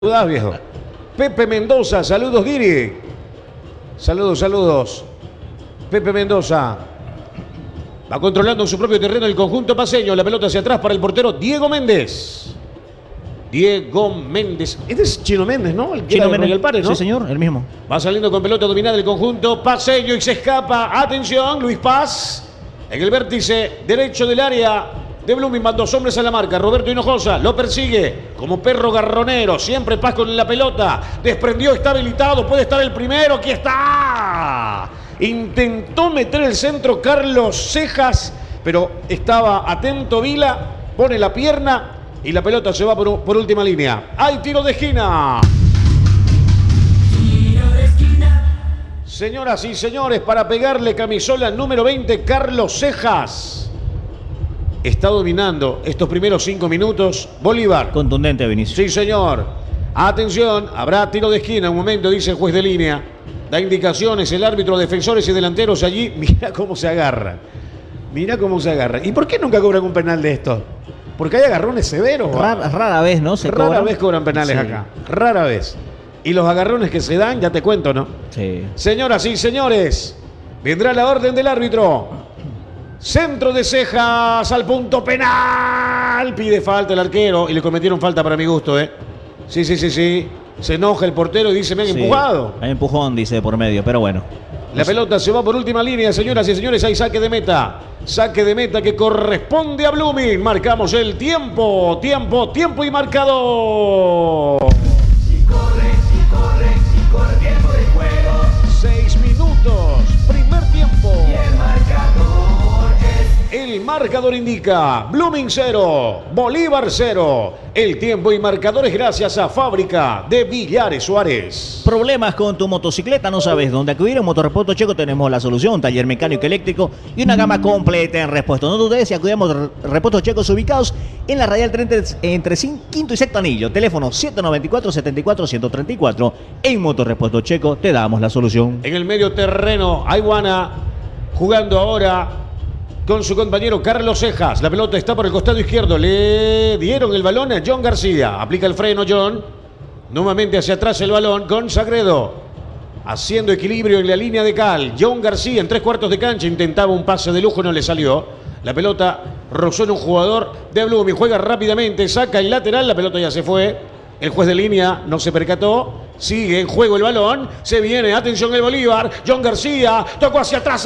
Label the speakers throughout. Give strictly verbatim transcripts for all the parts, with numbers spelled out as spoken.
Speaker 1: Saludás, viejo. Pepe Mendoza, saludos, Guiri. Saludos, saludos. Pepe Mendoza. Va controlando en su propio terreno el conjunto paseño. La pelota hacia atrás para el portero Diego Méndez. Diego Méndez. Este es Chino Méndez, ¿no? El
Speaker 2: Chino Méndez.
Speaker 1: El Pare, ¿no?
Speaker 2: Sí, señor, el mismo.
Speaker 1: Va saliendo con pelota dominada el conjunto paseño y se escapa. Atención, Luis Paz. En el vértice derecho del área de Blooming, van dos hombres a la marca. Roberto Hinojosa lo persigue como perro garronero. Siempre Paz con la pelota. Desprendió, está habilitado. Puede estar el primero. Aquí está. Intentó meter el centro Carlos Cejas, pero estaba atento Vila. Pone la pierna y la pelota se va por, por última línea. Hay tiro de esquina.
Speaker 3: Tiro de esquina.
Speaker 1: Señoras y señores, para pegarle camisola número veinte, Carlos Cejas. Está dominando estos primeros cinco minutos Bolívar.
Speaker 2: Contundente, Vinicius.
Speaker 1: Sí, señor. Atención, habrá tiro de esquina. Un momento, dice el juez de línea. Da indicaciones el árbitro, defensores y delanteros allí. Mira cómo se agarran. Mira cómo se agarran. ¿Y por qué nunca cobran un penal de esto? Porque hay agarrones severos.
Speaker 2: Rara, rara vez, ¿no? Se
Speaker 1: Rara
Speaker 2: cobran.
Speaker 1: vez cobran penales
Speaker 2: Sí.
Speaker 1: acá. Rara vez. Y los agarrones que se dan, ya te cuento, ¿no?
Speaker 2: Sí.
Speaker 1: Señoras y señores, vendrá la orden del árbitro. Centro de Cejas al punto penal. Pide falta el arquero y le cometieron falta para mi gusto, ¿eh? Sí, sí, sí, sí. Se enoja el portero y dice, me han
Speaker 2: Sí.
Speaker 1: empujado.
Speaker 2: Hay empujón, dice, por medio, pero bueno.
Speaker 1: La pelota se va por última línea, señoras y señores. Hay saque de meta. Saque de meta que corresponde a Blooming. Marcamos el tiempo, tiempo, tiempo y marcador.
Speaker 3: Si corre, si corre, si corre, tiempo de juego.
Speaker 1: Seis minutos, primer tiempo.
Speaker 3: Y el marcador es
Speaker 1: El marcador indica Blooming cero, Bolívar cero. El tiempo y marcadores gracias a Fábrica de Villares Suárez.
Speaker 2: Problemas con tu motocicleta, no sabes dónde acudir. En Motorrepuesto Checo tenemos la solución. Taller mecánico eléctrico y una gama completa en repuestos. No dudes si acudimos a Repuestos Checos ubicados en la radial treinta entre quinto y sexto anillo. Teléfono siete nueve cuatro, setenta y cuatro, ciento treinta y cuatro. En Motorrepuesto Checo te damos la solución.
Speaker 1: En el medio terreno, Aiguana jugando ahora con su compañero Carlos Cejas. La pelota está por el costado izquierdo. Le dieron el balón a John García. Aplica el freno John. Nuevamente hacia atrás el balón con Sagredo. Haciendo equilibrio en la línea de cal. John García en tres cuartos de cancha. Intentaba un pase de lujo, no le salió. La pelota rozó en un jugador de Blooming. Juega rápidamente, saca el lateral. La pelota ya se fue. El juez de línea no se percató. Sigue en juego el balón. Se viene, atención el Bolívar. John García tocó hacia atrás.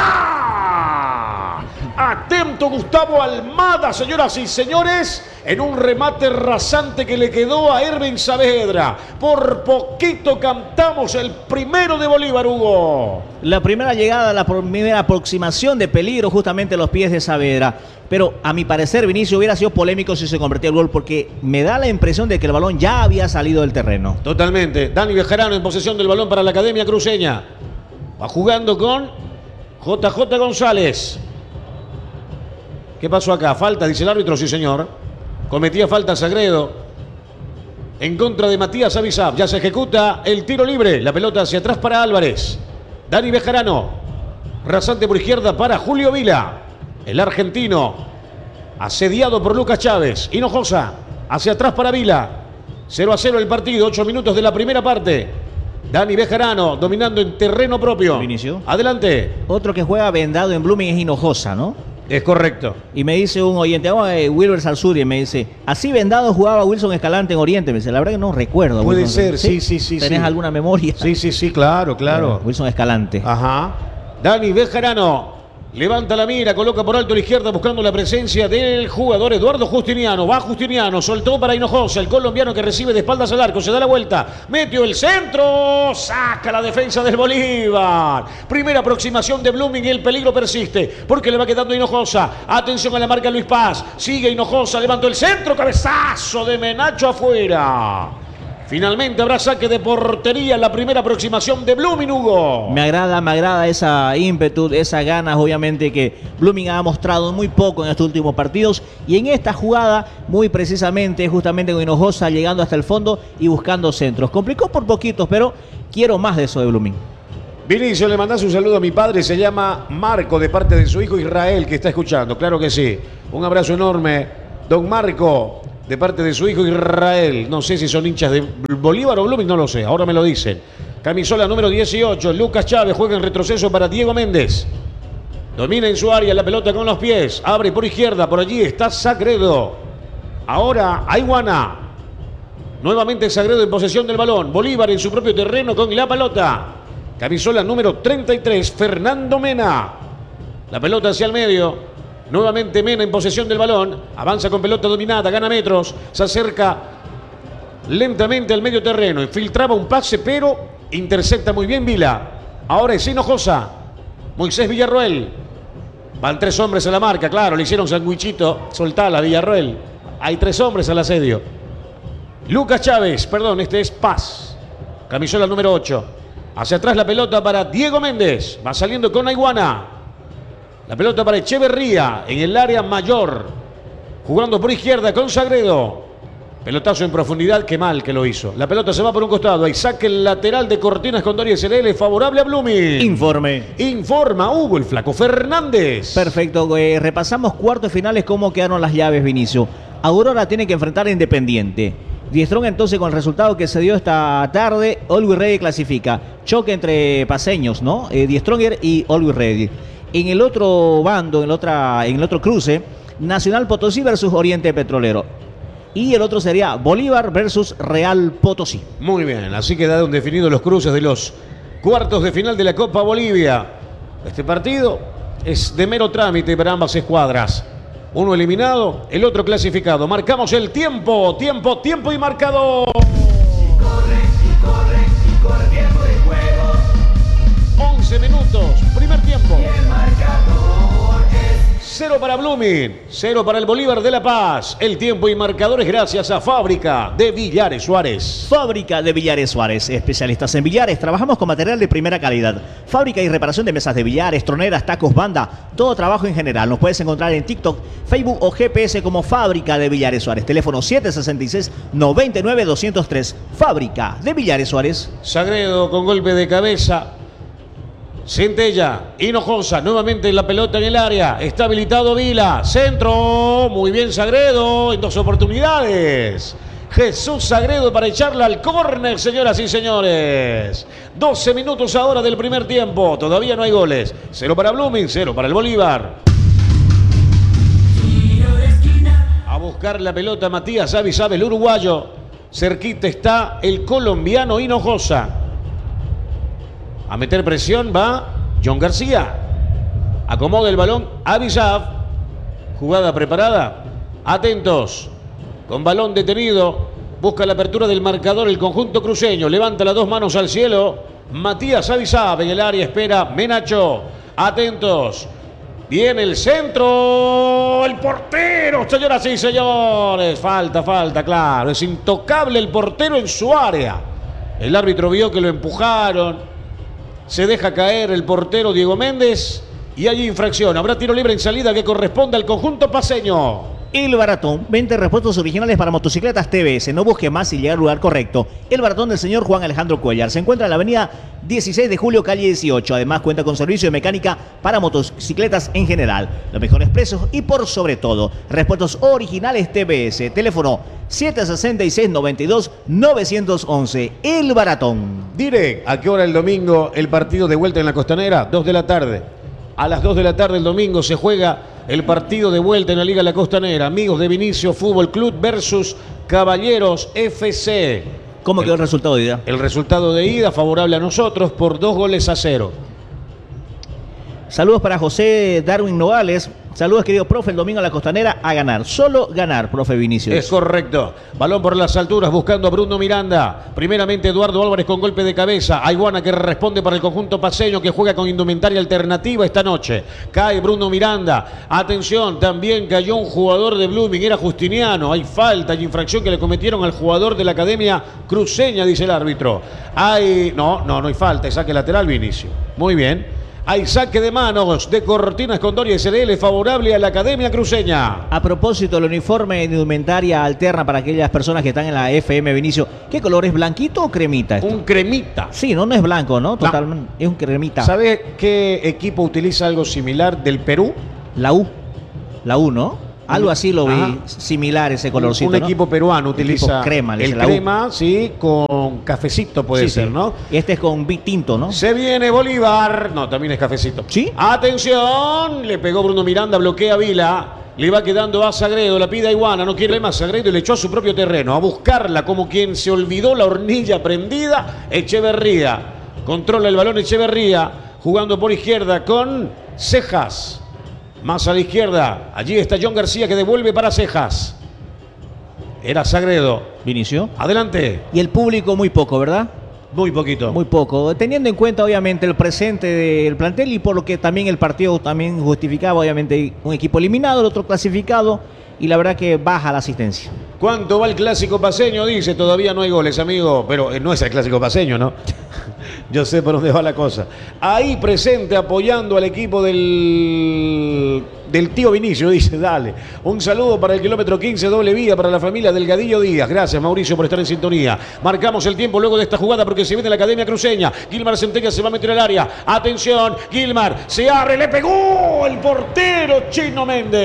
Speaker 1: Saavedra. Atento Gustavo Almada, señoras y señores, en un remate rasante que le quedó a Erwin Saavedra. Por poquito cantamos el primero de Bolívar, Hugo.
Speaker 2: La primera llegada, la primera aproximación de peligro justamente a los pies de Saavedra. Pero a mi parecer, Vinicius, hubiera sido polémico si se convertía el gol porque me da la impresión de que el balón ya había salido del terreno.
Speaker 1: Totalmente. Dani Bejarano en posesión del balón para la Academia Cruceña. Va jugando con J J González. ¿Qué pasó acá? Falta, dice el árbitro, sí señor. Cometía falta Sagredo en contra de Matías Avizab. Ya se ejecuta el tiro libre. La pelota hacia atrás para Álvarez. Dani Bejarano. Rasante por izquierda para Julio Vila. El argentino. Asediado por Lucas Chávez. Hinojosa. Hacia atrás para Vila. cero a cero el partido. ocho minutos de la primera parte. Dani Bejarano dominando en terreno propio.
Speaker 2: Vinicio.
Speaker 1: Adelante.
Speaker 2: Otro que juega vendado en Blooming es Hinojosa, ¿no?
Speaker 1: Es correcto.
Speaker 2: Y me dice un oyente, oh, eh, Wilber Salzuri, me dice, así vendado jugaba Wilson Escalante en Oriente. Me dice, la verdad que no recuerdo.
Speaker 1: Puede
Speaker 2: Wilson.
Speaker 1: ser, sí, sí, sí.
Speaker 2: ¿Tenés
Speaker 1: sí.
Speaker 2: alguna memoria?
Speaker 1: Sí, sí, sí, claro, claro.
Speaker 2: Wilson Escalante.
Speaker 1: Ajá. Dani Bejarano levanta la mira, coloca por alto a la izquierda buscando la presencia del jugador Eduardo Justiniano. Va Justiniano, soltó para Hinojosa, el colombiano que recibe de espaldas al arco, se da la vuelta, metió el centro, saca la defensa del Bolívar. Primera aproximación de Blooming y el peligro persiste porque le va quedando Hinojosa. Atención a la marca Luis Paz, sigue Hinojosa, levantó el centro, cabezazo de Menacho afuera. Finalmente habrá saque de portería, la primera aproximación de Blooming, Hugo.
Speaker 2: Me agrada, me agrada esa ímpetu, esas ganas, obviamente, que Blooming ha mostrado muy poco en estos últimos partidos. Y en esta jugada, muy precisamente, justamente con Hinojosa llegando hasta el fondo y buscando centros. Complicó por poquitos, pero quiero más de eso de Blooming.
Speaker 1: Vinicio, le mandás un saludo a mi padre, se llama Marco, de parte de su hijo Israel, que está escuchando. Claro que sí. Un abrazo enorme, don Marco. de parte de su hijo Israel. No sé si son hinchas de Bolívar o Blooming, no lo sé, ahora me lo dicen. Camisola número dieciocho, Lucas Chávez juega en retroceso para Diego Méndez. Domina en su área la pelota con los pies, abre por izquierda, por allí está Sagredo. Ahora Aiguana. Nuevamente Sagredo en posesión del balón. Bolívar en su propio terreno con la pelota. Camisola número treinta y tres, Fernando Mena. La pelota hacia el medio. Nuevamente Mena en posesión del balón. Avanza con pelota dominada, gana metros. Se acerca lentamente al medio terreno. Infiltraba un pase, pero intercepta muy bien Vila. Ahora es Hinojosa. Moisés Villarroel. Van tres hombres a la marca, claro. Le hicieron sandwichito. Soltala, Villarroel. Hay tres hombres al asedio. Lucas Chávez, perdón, este es Paz. Camisola número ocho. Hacia atrás la pelota para Diego Méndez. Va saliendo con Aiguana. La pelota para Echeverría en el área mayor. Jugando por izquierda con Sagredo. Pelotazo en profundidad, qué mal que lo hizo. La pelota se va por un costado. Ahí saque el lateral de Cortinas Condori S L L, favorable a Blooming.
Speaker 2: Informe.
Speaker 1: Informa Hugo, el flaco Fernández.
Speaker 2: Perfecto, eh, repasamos cuartos finales, cómo quedaron las llaves, Vinicio. Aurora tiene que enfrentar a Independiente. Diestrón entonces con el resultado que se dio esta tarde, Always Ready clasifica. Choque entre paseños, ¿no? Eh, Diestronger y Always Ready. En el otro bando, en, la otra, en el otro cruce, Nacional Potosí versus Oriente Petrolero. Y el otro sería Bolívar versus Real Potosí.
Speaker 1: Muy bien, así quedaron definidos los cruces de los cuartos de final de la Copa Bolivia. Este partido es de mero trámite para ambas escuadras. Uno eliminado, el otro clasificado. Marcamos el tiempo, tiempo, tiempo y marcador.
Speaker 3: Si corre, si corre, si corre, tiempo de juego.
Speaker 1: once minutos, primer tiempo.
Speaker 3: Y el marcador es
Speaker 1: Cero para Blooming, cero para el Bolívar de La Paz. El tiempo y marcadores gracias a Fábrica de Villares Suárez.
Speaker 2: Fábrica de Villares Suárez, especialistas en billares. Trabajamos con material de primera calidad. Fábrica y reparación de mesas de billares, troneras, tacos, banda, todo trabajo en general. Nos puedes encontrar en TikTok, Facebook o G P S como Fábrica de Villares Suárez. Teléfono siete sesenta y seis, noventa y nueve, doscientos tres. Fábrica de Villares Suárez.
Speaker 1: Sagredo con golpe de cabeza. Centella, Hinojosa, nuevamente la pelota en el área. Está habilitado Vila. Centro. Muy bien Sagredo. En dos oportunidades. Jesús Sagredo para echarla al córner, señoras y señores. doce minutos ahora del primer tiempo. Todavía no hay goles. Cero para Blooming, cero para el Bolívar. A buscar la pelota Matías Avisabe, el uruguayo. Cerquita está el colombiano Hinojosa. A meter presión va John García. Acomoda el balón Avisab. Jugada preparada. Atentos. Con balón detenido. Busca la apertura del marcador el conjunto cruceño. Levanta las dos manos al cielo. Matías Avisab en el área. Espera Menacho. Atentos. Viene el centro. El portero. Señoras y señores. Falta, falta, claro. Es intocable el portero en su área. El árbitro vio que lo empujaron. Se deja caer el portero Diego Méndez y hay infracción. Habrá tiro libre en salida que corresponde al conjunto paseño.
Speaker 2: El Baratón, veinte repuestos originales para motocicletas T V S. No busque más y llegar al lugar correcto. El Baratón del señor Juan Alejandro Cuellar. Se encuentra en la avenida dieciséis de julio, calle dieciocho. Además cuenta con servicio de mecánica para motocicletas en general. Los mejores precios y por sobre todo, repuestos originales T V S. Teléfono siete sesenta y seis, noventa y dos, novecientos once. El Baratón.
Speaker 1: Diré, ¿a qué hora el domingo el partido de vuelta en la Costanera? dos de la tarde. A las dos de la tarde el domingo se juega el partido de vuelta en la Liga La Costanera. Amigos de Vinicio Fútbol Club versus Caballeros F C.
Speaker 2: ¿Cómo quedó el resultado de ida?
Speaker 1: El resultado de ida favorable a nosotros por dos goles a cero.
Speaker 2: Saludos para José Darwin Novales. Saludos, querido profe, el domingo a la Costanera a ganar. Solo ganar, profe Vinicius.
Speaker 1: Es correcto. Balón por las alturas buscando a Bruno Miranda. Primeramente Eduardo Álvarez con golpe de cabeza. Aiguana que responde para el conjunto paseño que juega con indumentaria alternativa esta noche. Cae Bruno Miranda. Atención, también cayó un jugador de Blooming. Era Justiniano. Hay falta y infracción que le cometieron al jugador de la Academia Cruceña, dice el árbitro. Hay... No, no, no hay falta. Es saque lateral, Vinicio. Muy bien. Hay saque de manos de Cortinas Condori S L L favorable a la Academia Cruceña.
Speaker 2: A propósito, el uniforme de indumentaria alterna para aquellas personas que están en la F M, Vinicio, ¿qué color es? ¿Blanquito o cremita? Esto?
Speaker 1: Un cremita.
Speaker 2: Sí, no, no es blanco, ¿no? Totalmente. No. Es un cremita.
Speaker 1: ¿Sabe qué equipo utiliza algo similar del Perú?
Speaker 2: La U. La U, ¿no? Algo así lo vi,
Speaker 1: Ajá.
Speaker 2: similar ese colorcito,
Speaker 1: Un
Speaker 2: ¿no?
Speaker 1: equipo peruano utiliza
Speaker 2: Equipo crema, le
Speaker 1: el
Speaker 2: dice la U.
Speaker 1: crema, sí, con cafecito puede
Speaker 2: Sí,
Speaker 1: ser,
Speaker 2: sí.
Speaker 1: ¿no?
Speaker 2: Y este es con vi- tinto, ¿no?
Speaker 1: Se viene Bolívar. No, también es cafecito.
Speaker 2: ¿Sí?
Speaker 1: Atención. Le pegó Bruno Miranda, bloquea a Vila. Le va quedando a Sagredo, la pide a Iguana, no quiere más Sagredo y le echó a su propio terreno. A buscarla como quien se olvidó la hornilla prendida. Echeverría. Controla el balón Echeverría. Jugando por izquierda con Cejas. Más a la izquierda. Allí está John García que devuelve para Cejas. Era Sagredo.
Speaker 2: Vinicio.
Speaker 1: Adelante.
Speaker 2: Y el público muy poco, ¿verdad?
Speaker 1: Muy poquito.
Speaker 2: Muy poco, teniendo en cuenta obviamente el presente del plantel y por lo que también el partido también justificaba obviamente un equipo eliminado, el otro clasificado y la verdad que baja la asistencia.
Speaker 1: ¿Cuánto va el clásico paceño? Dice, todavía no hay goles, amigo. Pero eh, no es el clásico paceño, ¿no? Yo sé por dónde va la cosa. Ahí presente apoyando al equipo del, del tío Vinicio, dice, dale. Un saludo para el kilómetro quince, doble vía, para la familia Delgadillo Díaz. Gracias, Mauricio, por estar en sintonía. Marcamos el tiempo luego de esta jugada porque se viene la Academia Cruceña. Gilmar Centella se va a meter al área. Atención, Gilmar se abre, le pegó el portero Chino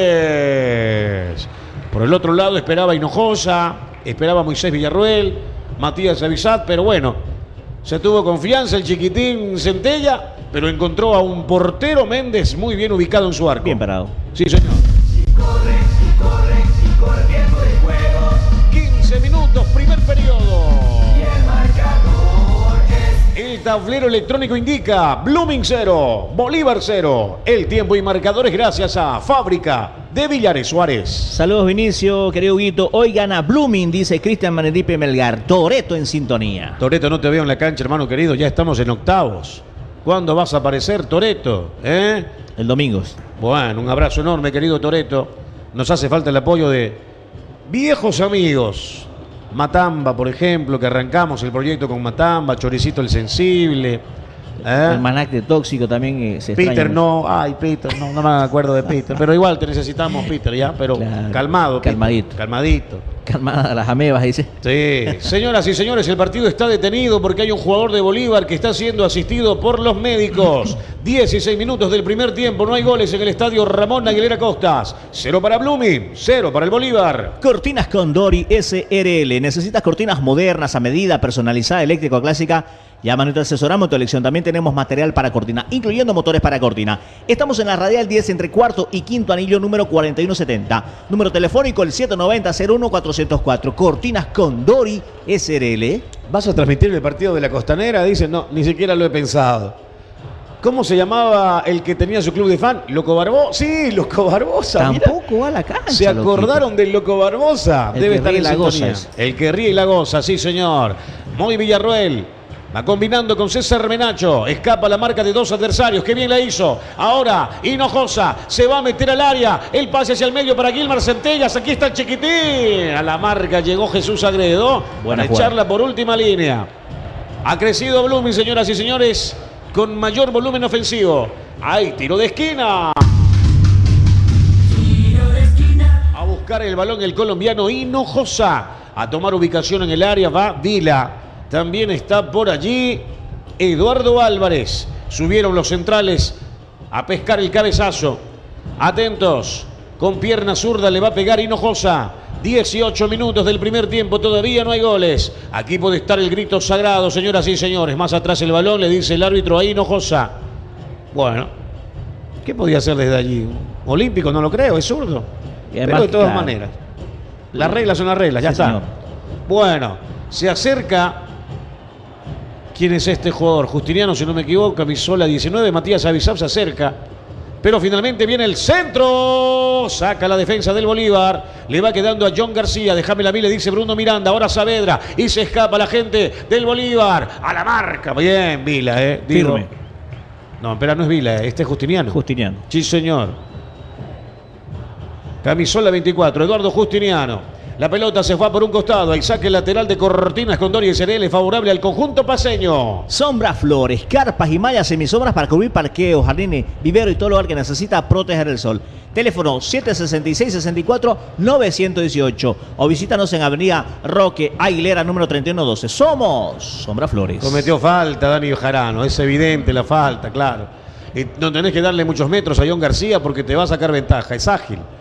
Speaker 1: Méndez. Por el otro lado esperaba Hinojosa, esperaba Moisés Villarruel, Matías Avizat, pero bueno, se tuvo confianza el chiquitín Centella, pero encontró a un portero Méndez muy bien ubicado en su arco.
Speaker 2: Bien parado.
Speaker 1: Sí, señor.
Speaker 3: Y corre, y corre, y corre tiempo de juego.
Speaker 1: quince minutos, primer periodo.
Speaker 3: Y el marcador es
Speaker 1: El tablero electrónico indica Blooming cero, Bolívar cero. El tiempo y marcadores gracias a Fábrica de Villares Suárez.
Speaker 2: Saludos Vinicio, querido Huguito. Hoy gana Blooming, dice Cristian Manedipe Melgar. Toreto en sintonía.
Speaker 1: Toreto, no te veo en la cancha, hermano querido. Ya estamos en octavos. ¿Cuándo vas a aparecer, Toreto? ¿Eh?
Speaker 2: El domingo.
Speaker 1: Bueno, un abrazo enorme, querido Toreto. Nos hace falta el apoyo de viejos amigos. Matamba, por ejemplo, que arrancamos el proyecto con Matamba, Choricito el Sensible. ¿eh?
Speaker 2: El Manac de Tóxico también eh, se
Speaker 1: Peter
Speaker 2: extraña mucho.
Speaker 1: no, ay Peter, no, no me acuerdo de Peter, pero igual te necesitamos Peter ya, pero
Speaker 2: Claro,
Speaker 1: calmado, Peter,
Speaker 2: calmadito.
Speaker 1: calmadito.
Speaker 2: Calmada las amebas, dice.
Speaker 1: Sí, señoras y señores, el partido está detenido porque hay un jugador de Bolívar que está siendo asistido por los médicos. dieciséis minutos del primer tiempo, no hay goles en el estadio Ramón Aguilera Costas. Cero para Blooming, cero para el Bolívar.
Speaker 2: Cortinas Condori S R L. ¿Necesitas cortinas modernas, a medida, personalizada, eléctrica o clásica? Llámanos y te asesoramos en tu elección. También tenemos material para cortina, incluyendo motores para cortina. Estamos en la Radial diez entre cuarto y quinto anillo número cuarenta y uno setenta. Número telefónico el siete noventa, cero uno cuatrocientos cuatro. Cortinas Condori S R L.
Speaker 1: ¿Vas a transmitir el partido de la Costanera? Dicen, no, ni siquiera lo he pensado. ¿Cómo se llamaba el que tenía su club de fan? ¿Loco Barbosa? Sí, Loco Barbosa. mira.
Speaker 2: Tampoco va a la cancha.
Speaker 1: ¿Se acordaron del Loco Barbosa?
Speaker 2: El
Speaker 1: Debe
Speaker 2: que
Speaker 1: estar
Speaker 2: ríe
Speaker 1: en
Speaker 2: y la goza
Speaker 1: sintonía.
Speaker 2: es.
Speaker 1: El que ríe y la goza, sí señor. Muy Villarruel. Va combinando con César Menacho. Escapa la marca de dos adversarios. Qué bien la hizo. Ahora Hinojosa se va a meter al área. El pase hacia el medio para Gilmar Centellas. Aquí está el chiquitín. A la marca llegó Jesús Agredo.
Speaker 2: Buena
Speaker 1: Para
Speaker 2: jugada.
Speaker 1: echarla por última línea. Ha crecido Blooming, señoras y señores, con mayor volumen ofensivo. Hay tiro de esquina.
Speaker 3: tiro de esquina.
Speaker 1: A buscar el balón el colombiano Hinojosa. A tomar ubicación en el área va Vila. También está por allí Eduardo Álvarez. Subieron los centrales a pescar el cabezazo. Atentos. Con pierna zurda le va a pegar Hinojosa. dieciocho minutos del primer tiempo. Todavía no hay goles. Aquí puede estar el grito sagrado, señoras y señores. Más atrás el balón, le dice el árbitro a Hinojosa. Bueno. ¿Qué podía hacer desde allí? Olímpico, no lo creo, es zurdo.
Speaker 2: Y además,
Speaker 1: Pero de todas
Speaker 2: claro.
Speaker 1: maneras. Las reglas son las reglas, ya
Speaker 2: Sí,
Speaker 1: está.
Speaker 2: señor.
Speaker 1: Bueno, se acerca. ¿Quién es este jugador? Justiniano, si no me equivoco, camisola diecinueve. Matías Avizab se acerca. Pero finalmente viene el centro. Saca la defensa del Bolívar. Le va quedando a John García. Déjame la mí, le dice Bruno Miranda. Ahora Saavedra. Y se escapa la gente del Bolívar. A la marca. Bien, Vila, ¿eh? Digo.
Speaker 2: Firme.
Speaker 1: No, pero no es Vila, ¿eh? Este es Justiniano.
Speaker 2: Justiniano.
Speaker 1: Sí, señor. Camisola veinticuatro, Eduardo Justiniano. La pelota se fue por un costado. El saque lateral de Cortinas Condori S R L favorable al conjunto paceño.
Speaker 2: Sombra, flores, carpas y mallas semisombras para cubrir parqueos, jardines, vivero y todo lugar que necesita proteger el sol. Teléfono siete sesenta y seis, sesenta y cuatro, novecientos dieciocho o visítanos en Avenida Roque Aguilera número treinta y uno doce. Somos Sombra Flores.
Speaker 1: Cometió falta Dani Jarano. Es evidente la falta, claro. Y no tenés que darle muchos metros a John García porque te va a sacar ventaja. Es ágil.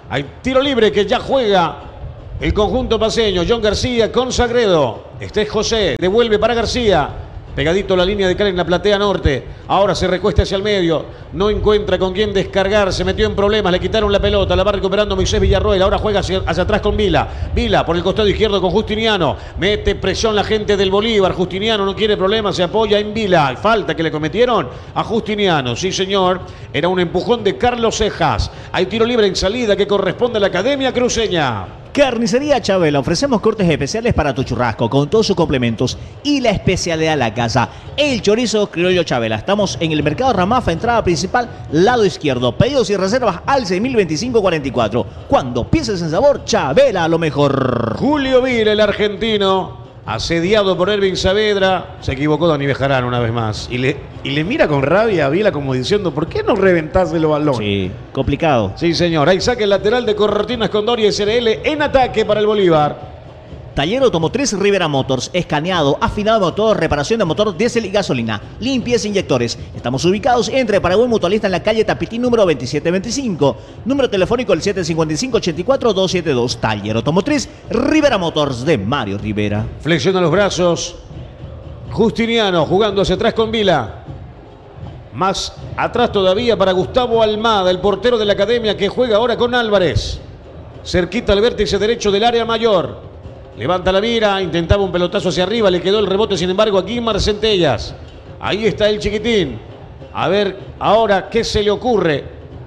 Speaker 1: Hay tiro libre que ya juega el conjunto paseño. John García con Sagredo. Este es José. Devuelve para García. Pegadito a la línea de cal en la platea norte. Ahora se recuesta hacia el medio. No encuentra con quién descargar. Se metió en problemas. Le quitaron la pelota. La va recuperando Moisés Villarroel. Ahora juega hacia, hacia atrás con Vila. Vila por el costado izquierdo con Justiniano. Mete presión la gente del Bolívar. Justiniano no quiere problemas. Se apoya en Vila. Falta que le cometieron a Justiniano. Sí, señor. Era un empujón de Carlos Cejas. Hay tiro libre en salida que corresponde a la Academia Cruceña.
Speaker 2: Carnicería Chabela, ofrecemos cortes especiales para tu churrasco con todos sus complementos y la especialidad de la casa, el chorizo criollo Chabela. Estamos en el Mercado Ramafa, entrada principal, lado izquierdo. Pedidos y reservas al seis mil veinticinco cuarenta y cuatro. Cuando pienses en sabor, Chabela, lo mejor.
Speaker 1: Julio Vila, el argentino, asediado por Ervin Saavedra. Se equivocó Dani Bejarano una vez más. Y le, y le mira con rabia a Vila como diciendo, ¿por qué no reventás el balón?
Speaker 2: Sí, complicado.
Speaker 1: Sí, señor. Ahí saque el lateral de Corretinas Condori S R L en ataque para el Bolívar.
Speaker 2: Taller Automotriz Rivera Motors, escaneado, afinado de motor, reparación de motor diésel y gasolina, limpieza inyectores. Estamos ubicados entre Paraguay Mutualista en la calle Tapitín número veintisiete veinticinco. Número telefónico el siete cinco cinco, ocho cuatro, dos siete dos. Taller Automotriz Rivera Motors de Mario Rivera.
Speaker 1: Flexiona los brazos. Justiniano jugando hacia atrás con Vila. Más atrás todavía para Gustavo Almada, el portero de la Academia que juega ahora con Álvarez. Cerquita al vértice derecho del área mayor. Levanta la mira, intentaba un pelotazo hacia arriba, le quedó el rebote, sin embargo, a Guimar Centellas. Ahí está el chiquitín. A ver ahora qué se le ocurre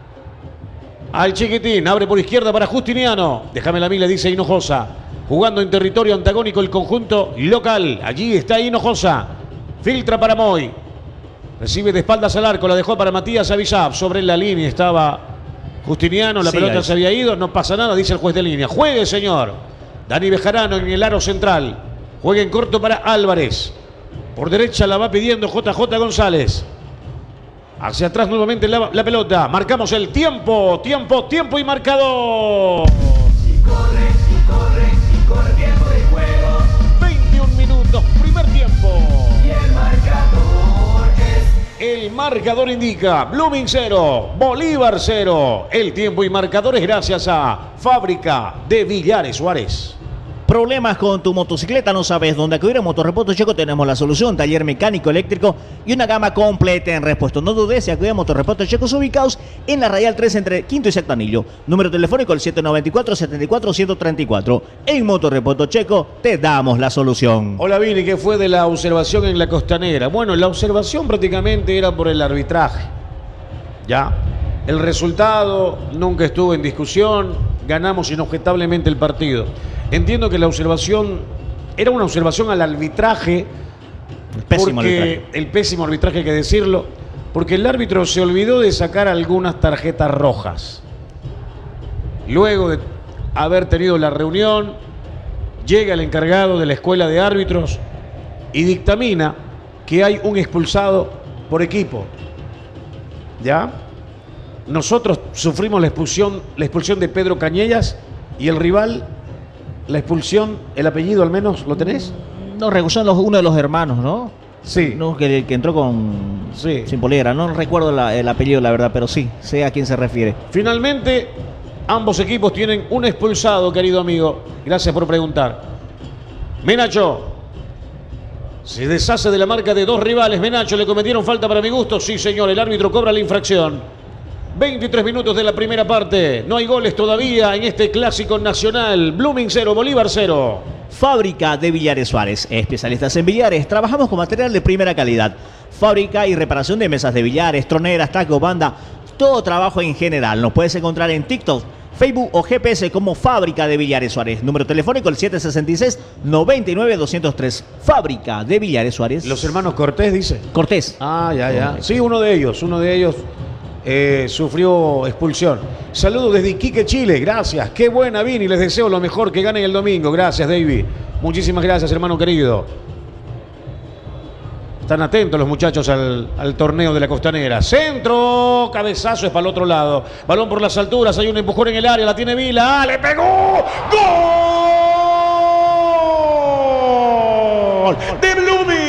Speaker 1: al chiquitín. Abre por izquierda para Justiniano. Déjame la mila, dice Hinojosa. Jugando en territorio antagónico el conjunto local. Allí está Hinojosa. Filtra para Moy. Recibe de espaldas al arco, la dejó para Matías Avisab. Sobre la línea estaba Justiniano, la
Speaker 2: Sí,
Speaker 1: pelota
Speaker 2: ahí.
Speaker 1: se había ido, no pasa nada, dice el juez de línea. Juegue, señor. Dani Bejarano en el aro central. Juega en corto para Álvarez. Por derecha la va pidiendo J J González. Hacia atrás nuevamente la, la pelota. Marcamos el tiempo, tiempo, tiempo y marcador.
Speaker 3: Y corre, y corre, y corre tiempo de juego.
Speaker 1: veintiún minutos, primer tiempo.
Speaker 3: Y el marcador es
Speaker 1: El marcador indica Blooming cero, Bolívar cero. El tiempo y marcador es gracias a Fábrica de Villares Suárez.
Speaker 2: Problemas con tu motocicleta, no sabes dónde acudir. En Motorrepuesto Checo tenemos la solución. Taller mecánico, eléctrico y una gama completa en repuesto. No dudes y acude a Motorrepuesto Checos ubicados en la Radial tres entre Quinto y Sexto Anillo. Número telefónico el siete nueve cuatro, siete cuatro, uno cero tres cuatro. En Motorrepuesto Checo te damos la solución.
Speaker 1: Hola Vini, ¿qué fue de la observación en la Costanera? Bueno, la observación prácticamente era por el arbitraje. Ya. El resultado nunca estuvo en discusión. Ganamos inobjetablemente el partido. Entiendo que la observación era una observación al arbitraje.
Speaker 2: El pésimo
Speaker 1: porque
Speaker 2: arbitraje.
Speaker 1: el pésimo arbitraje, hay que decirlo, porque el árbitro se olvidó de sacar algunas tarjetas rojas. Luego de haber tenido la reunión, llega el encargado de la escuela de árbitros y dictamina que hay un expulsado por equipo. ¿Ya? Nosotros sufrimos la expulsión, la expulsión de Pedro Cañellas y el rival, la expulsión, el apellido al menos, ¿lo tenés?
Speaker 2: No, son los, uno de los hermanos, ¿no?
Speaker 1: Sí.
Speaker 2: No, que, que entró con
Speaker 1: Sí.
Speaker 2: sin polera. No recuerdo la- el apellido, la verdad, pero sí, sé a quién se refiere.
Speaker 1: Finalmente, ambos equipos tienen un expulsado, querido amigo. Gracias por preguntar. Menacho. Se deshace de la marca de dos rivales. Menacho, ¿le cometieron falta para mi gusto? Sí, señor. El árbitro cobra la infracción. veintitrés minutos de la primera parte. No hay goles todavía en este clásico nacional. Blooming cero, Bolívar cero.
Speaker 2: Fábrica de Villares Suárez, especialistas en billares, trabajamos con material de primera calidad. Fábrica y reparación de mesas de billares, troneras, tacos, banda, todo trabajo en general. Nos puedes encontrar en TikTok, Facebook o G P S como Fábrica de Villares Suárez. Número telefónico el siete seis seis, nueve nueve, dos cero tres. Fábrica de Villares Suárez.
Speaker 1: Los hermanos Cortés, dice.
Speaker 2: Cortés.
Speaker 1: Ah, ya, ya. Sí, uno de ellos, uno de ellos eh, sufrió expulsión. Saludos desde Iquique, Chile. Gracias. Qué buena, Vini. Les deseo lo mejor, que ganen el domingo. Gracias, David. Muchísimas gracias, hermano querido. Están atentos los muchachos al, al torneo de la Costanera. Centro, cabezazo es para el otro lado. Balón por las alturas, hay un empujón en el área, la tiene Vila. ¡Ah, le pegó! ¡Gol! ¡De Blooming!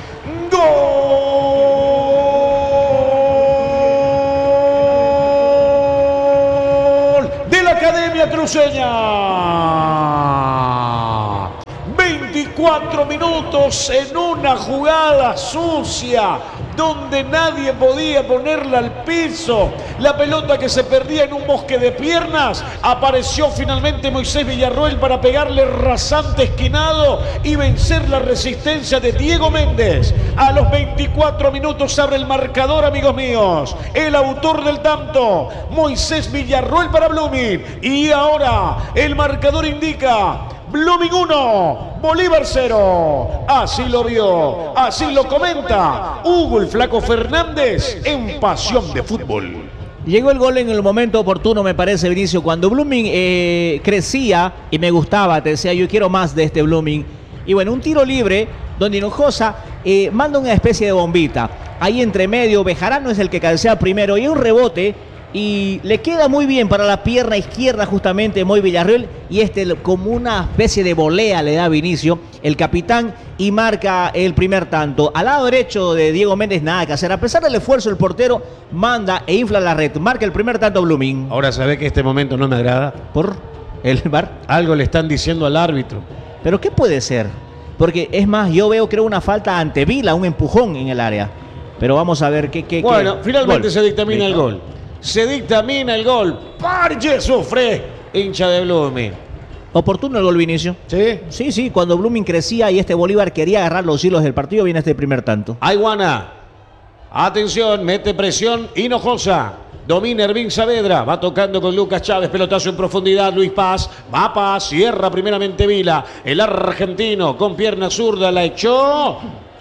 Speaker 1: ¡Gol! Cruceña. veinticuatro minutos en una jugada sucia donde nadie podía ponerla al piso. La pelota que se perdía en un bosque de piernas. Apareció finalmente Moisés Villarroel para pegarle rasante esquinado y vencer la resistencia de Diego Méndez. A los veinticuatro minutos abre el marcador, amigos míos. El autor del tanto, Moisés Villarroel para Blooming. Y ahora el marcador indica Blooming uno, Bolívar cero. Así lo vio, así lo comenta Hugo el Flaco Fernández en Pasión de Fútbol.
Speaker 2: Llegó el gol en el momento oportuno, me parece, Vinicio, cuando Blooming eh, crecía y me gustaba, te decía, yo quiero más de este Blooming. Y bueno, un tiro libre donde Hinojosa eh, manda una especie de bombita. Ahí entre medio, Bejarano es el que cabecea primero y un rebote. Y le queda muy bien para la pierna izquierda justamente Moy Villarreal. Y este como una especie de volea le da a Vinicio, el capitán, y marca el primer tanto. Al lado derecho de Diego Méndez nada que hacer. A pesar del esfuerzo, el portero manda e infla la red. Marca el primer tanto Blooming.
Speaker 1: Ahora sabe que este momento no me agrada.
Speaker 2: ¿Por el V A R?
Speaker 1: Algo le están diciendo al árbitro.
Speaker 2: ¿Pero qué puede ser? Porque es más, yo veo creo una falta ante Vila, un empujón en el área. Pero vamos a ver qué... qué
Speaker 1: bueno,
Speaker 2: qué...
Speaker 1: finalmente
Speaker 2: Gol.
Speaker 1: se dictamina el gol. Se dictamina el gol. Parche sufre, hincha de Blooming.
Speaker 2: Oportuno el gol, Vinicio.
Speaker 1: ¿Sí?
Speaker 2: Sí, sí, cuando Blooming crecía y este Bolívar quería agarrar los hilos del partido, viene este primer tanto.
Speaker 1: Aiguana. Atención, mete presión Hinojosa. Domina Ervin Saavedra. Va tocando con Lucas Chávez. Pelotazo en profundidad. Luis Paz. Va Paz. Cierra primeramente Vila. El argentino con pierna zurda la echó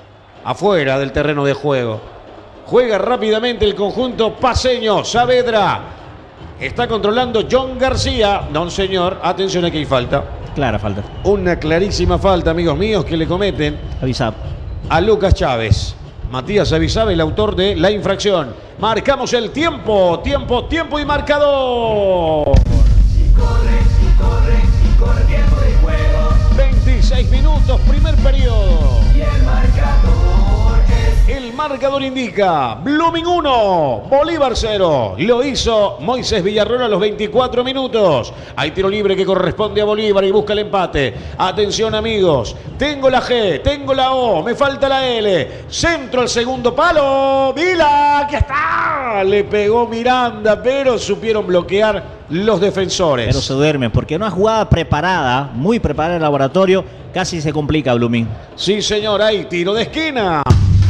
Speaker 1: afuera del terreno de juego. Juega rápidamente el conjunto paceño. Saavedra. Está controlando John García. No, señor. Atención, aquí hay falta.
Speaker 2: Clara falta.
Speaker 1: Una clarísima falta, amigos míos, que le cometen
Speaker 2: Avisab.
Speaker 1: a Lucas Chávez. Matías Avisab, el autor de la infracción. Marcamos el tiempo. Tiempo, tiempo y marcador.
Speaker 3: Y corre, y corre, y corre tiempo de juego.
Speaker 1: veintiséis minutos, primer periodo.
Speaker 3: Y el marcador es...
Speaker 1: El marcador indica Blooming uno, Bolívar cero. Lo hizo Moisés Villarroel a los veinticuatro minutos. Hay tiro libre que corresponde a Bolívar y busca el empate. Atención, amigos. Tengo la G, tengo la O, me falta la L. Centro al segundo palo. Vila, aquí está. Le pegó Miranda, pero supieron bloquear los defensores.
Speaker 2: Pero se duermen porque una jugada preparada, muy preparada en el laboratorio, casi se complica Blooming.
Speaker 1: Sí, señor, hay tiro de esquina.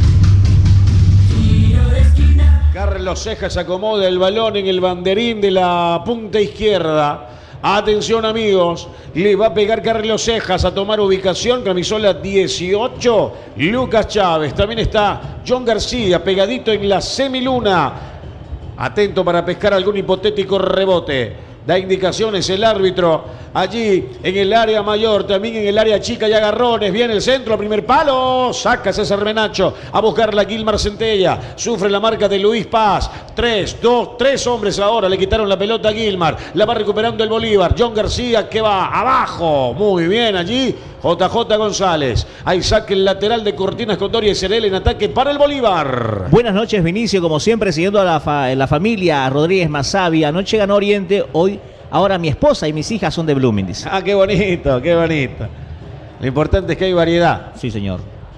Speaker 1: Carlos Cejas acomoda el balón en el banderín de la punta izquierda. Atención, amigos, le va a pegar Carlos Cejas a tomar ubicación, camisola dieciocho, Lucas Chávez. También está John García pegadito en la semiluna. Atento para pescar algún hipotético rebote. Da indicaciones el árbitro allí en el área mayor, también en el área chica y agarrones. Viene el centro, primer palo. Saca César Menacho a buscarla Gilmar Centella. Sufre la marca de Luis Paz. Tres, dos, tres hombres ahora. Le quitaron la pelota a Gilmar. La va recuperando el Bolívar. John García que va abajo. Muy bien allí. J J González. Ahí saque el lateral de Cortinas Condori y Cerel en ataque para el Bolívar.
Speaker 2: Buenas noches, Vinicio. Como siempre, siguiendo a la, fa la familia Rodríguez Masavi. Anoche ganó Oriente, hoy, ahora mi esposa y mis hijas son de Blooming, dice.
Speaker 1: Ah, qué bonito, qué bonito. Lo importante es que hay variedad.
Speaker 2: Sí, señor.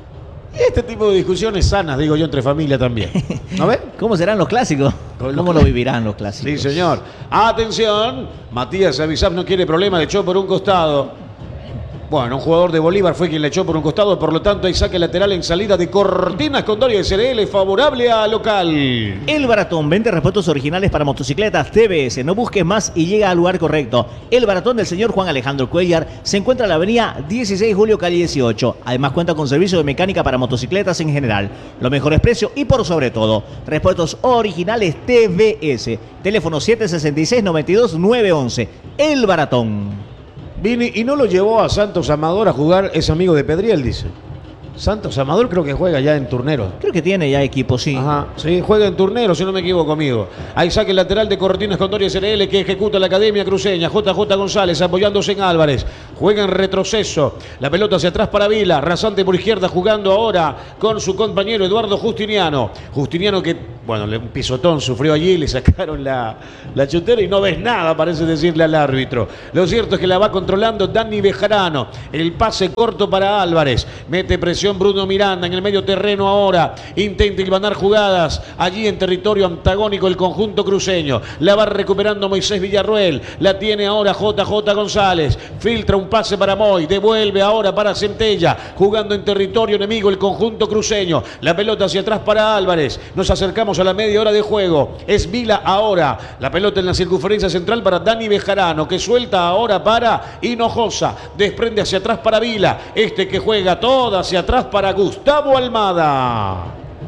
Speaker 1: Y este tipo de discusiones sanas, digo yo, entre familia también. ¿No ven?
Speaker 2: ¿Cómo serán los clásicos?
Speaker 1: Con
Speaker 2: ¿Cómo
Speaker 1: los-
Speaker 2: lo vivirán los clásicos?
Speaker 1: Sí, señor. Atención. Matías Avisab no quiere problema, le echó por un costado. Bueno, un jugador de Bolívar fue quien le echó por un costado, por lo tanto hay saque lateral en salida de Cortinas Condori de S R L, favorable a local.
Speaker 2: El Baratón, vende repuestos originales para motocicletas T V S. No busques más y llega al lugar correcto. El Baratón del señor Juan Alejandro Cuellar se encuentra en la avenida dieciséis de julio, calle dieciocho. Además cuenta con servicio de mecánica para motocicletas en general. Los mejores precios y por sobre todo, repuestos originales T V S. Teléfono siete sesenta y seis, noventa y dos, nueve once. El Baratón.
Speaker 1: Vini, y no lo llevó a Santos Amador a jugar, es amigo de Pedriel, dice. Santos Amador creo que juega ya en Turneros.
Speaker 2: Creo que tiene ya equipo, sí.
Speaker 1: Ajá, sí, juega en Turneros, si no me equivoco, amigo. Ahí saque el lateral de Cortinas Condori S R L que ejecuta la Academia Cruceña. J J González apoyándose en Álvarez. Juega en retroceso. La pelota hacia atrás para Vila. Rasante por izquierda jugando ahora con su compañero Eduardo Justiniano. Justiniano que Bueno, un pisotón sufrió allí, le sacaron la, la chutera y no ves nada, parece decirle al árbitro. Lo cierto es que la va controlando Dani Bejarano. El pase corto para Álvarez. Mete presión Bruno Miranda en el medio terreno ahora. Intenta hilvanar jugadas allí en territorio antagónico el conjunto cruceño. La va recuperando Moisés Villarruel. La tiene ahora J J González. Filtra un pase para Moy. Devuelve ahora para Centella. Jugando en territorio enemigo el conjunto cruceño. La pelota hacia atrás para Álvarez. Nos acercamos a la media hora de juego. Es Vila ahora. La pelota en la circunferencia central para Dani Bejarano, que suelta ahora para Hinojosa. Desprende hacia atrás para Vila. Este que juega todo hacia atrás para Gustavo Almada.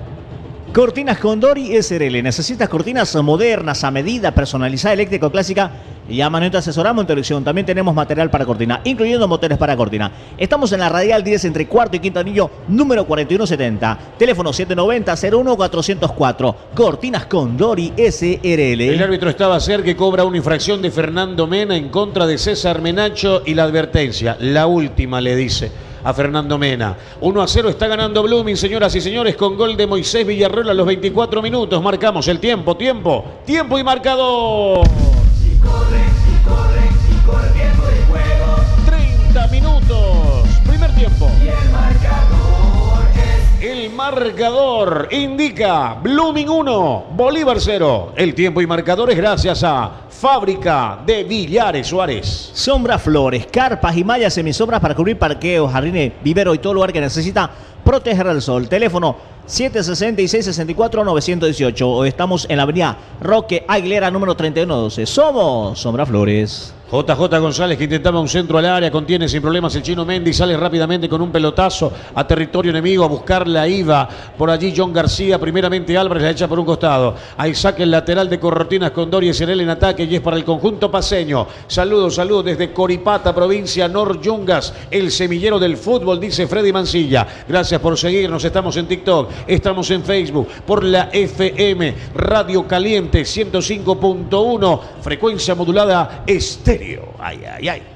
Speaker 2: Cortinas Condori S R L. ¿Necesitas cortinas modernas, a medida, personalizada, eléctrica o clásica? Llámanos y te asesoramos en tu elección. También tenemos material para cortina, incluyendo motores para cortina. Estamos en la Radial diez entre Cuarto y Quinto Anillo, número cuarenta y uno setenta. Teléfono siete noventa, cero uno, cuatrocientos cuatro. Cortinas Condori S R L.
Speaker 1: El árbitro estaba cerca, que cobra una infracción de Fernando Mena en contra de César Menacho y la advertencia. La última le dice a Fernando Mena. uno a cero está ganando Blooming, señoras y señores, con gol de Moisés Villarroel a los veinticuatro minutos. Marcamos el tiempo, tiempo, tiempo y marcador.
Speaker 3: Y corre, y corre, y corre tiempo de juego.
Speaker 1: treinta minutos. Primer tiempo.
Speaker 3: Y el marcador es...
Speaker 1: El marcador indica Blooming uno, Bolívar cero. El tiempo y marcador es gracias a Fábrica de Villares Suárez.
Speaker 2: Sombra Flores, carpas y mallas semisombras para cubrir parqueos, jardines, vivero y todo lugar que necesita proteger al sol. Teléfono siete sesenta y seis, sesenta y cuatro, novecientos dieciocho. Hoy estamos en la avenida Roque Aguilera, número treinta y uno doce. Somos Sombra Flores.
Speaker 1: J J González, que intentaba un centro al área, contiene sin problemas el chino Mendy, sale rápidamente con un pelotazo a territorio enemigo a buscar la IVA. Por allí John García, primeramente Álvarez la echa por un costado. Ahí saca el lateral de Cortinas Condori S R L en ataque y es para el conjunto paseño. Saludos, saludos desde Coripata, provincia Nor Yungas, el semillero del fútbol, dice Freddy Mancilla. Gracias por seguirnos, estamos en TikTok, estamos en Facebook, por la F M Radio Caliente ciento cinco punto uno, frecuencia modulada estéreo. Ay, ay, ay.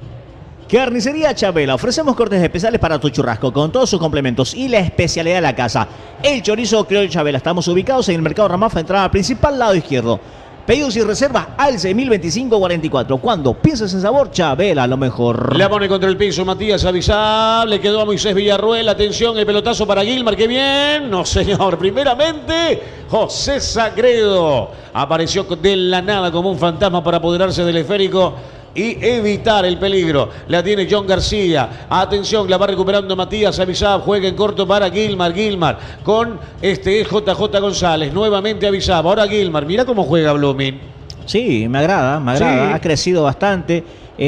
Speaker 2: Carnicería Chabela. Ofrecemos cortes especiales para tu churrasco con todos sus complementos y la especialidad de la casa. El chorizo criollo Chabela. Estamos ubicados en el mercado Ramafa, entrada principal, lado izquierdo. Pedidos y reservas al seis mil veinticinco cuarenta y cuatro. Cuando pienses en sabor, Chabela, lo mejor.
Speaker 1: La pone contra el piso Matías Avisab. Le quedó a Moisés Villarruel. Atención, el pelotazo para Gilmar. ¡Qué bien! No, señor. Primeramente, José Sagredo. Apareció de la nada como un fantasma para apoderarse del esférico y evitar el peligro. La tiene John García. Atención, la va recuperando Matías Avisab. Juega en corto para Gilmar. Gilmar con este J J González. Nuevamente Avisab. Ahora Gilmar. Mira cómo juega Blooming.
Speaker 2: Sí, me agrada, me agrada.
Speaker 1: Sí.
Speaker 2: Ha crecido bastante.